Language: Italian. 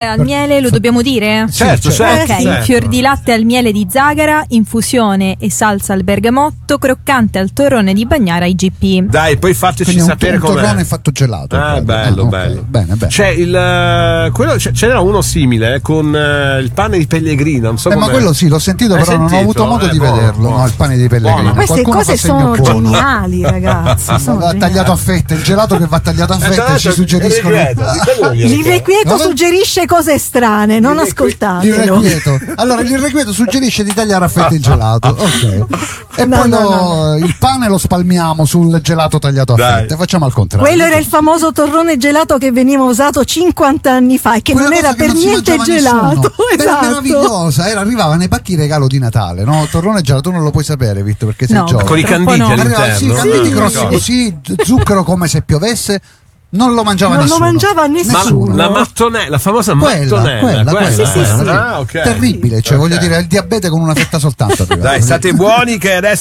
Al miele lo dobbiamo dire? Certo. Ok, fior di latte al miele di Zagara, infusione e salsa al bergamotto, croccante al torrone di Bagnara IGP. Dai, poi fateci Quindi sapere un com'è. torrone fatto gelato. Bello. Bene. C'è ce n'era uno simile con il pane di Pellegrina, non so Ma quello sì, l'ho sentito, Hai però non ho sentito? avuto modo di Buono, vederlo. buono. No, il pane di Pellegrina. Buono. Queste Qualcuno cose fa segno sono buono. geniali, ragazzi. Sono Va tagliato a fette, il gelato che va tagliato a fette ci suggeriscono. L'irrequieto suggerisce cose strane, non ascoltatelo. L'irrequieto. Allora l'irrequieto suggerisce di tagliare a fette il gelato. Ok. E No, poi no. il pane lo spalmiamo sul gelato tagliato a Dai. fette. Facciamo al contrario. Quello era il famoso torrone gelato che veniva usato 50 anni fa e che Quella non cosa era che per non si niente mangiava gelato. nessuno. Era Esatto. meravigliosa, arrivava nei pacchi regalo di Natale, no? Torrone gelato, tu non lo puoi sapere, Vitto, perché sei No. giovane. Con i canditi no. Arrivava, sì, all'interno. canditi Sì. grossi così, zucchero come se piovesse. Non lo mangiava Non lo nessuno. mangiava nessuno. La mattonella, la famosa Quella. mattonella. Sì, sì. Ah, ok. Terribile, cioè Ok. voglio dire, è il diabete con una fetta soltanto. Dai, state buoni che adesso